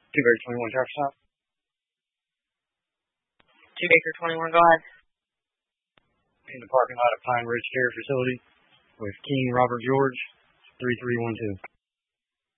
Two Baker 21 traffic stop. 2Baker 21, go ahead. In the parking lot of Pine Ridge Care Facility with King Robert George, 3312.